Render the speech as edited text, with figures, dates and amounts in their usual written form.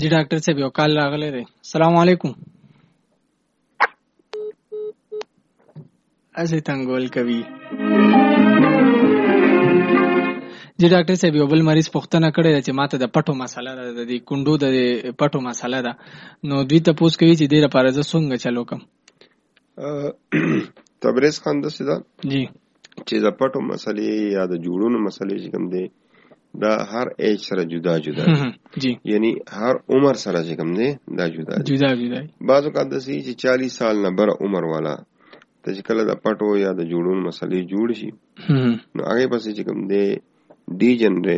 جی ډاکټر صاحب یو کال راغلی دی. السلام علیکم. اسې تنګول کوي. جی ډاکټر صاحب یو بل مریض پوښتنه کړې ده چې ماته د پټو مسله ده، د دې کونډو د پټو مسله ده، نو دوی تپوس کوي چې دې لپاره زه څنګه چل وکم؟ تبریز خان داسې ده جی چې د پټو مسلې یا د جوړونو مسلې چې کوم دی دا هر ایج سره جدا جدا جی یعنی هر عمر سره چې کوم دی دا جدا جدا جدا. بعض اوقات داسې چې 40 سال نه بره عمر والا ته چې کله د پټو یا د جوړونو مسلې جوړ شي نو هغې پسې چې کوم دی ډي جنریشن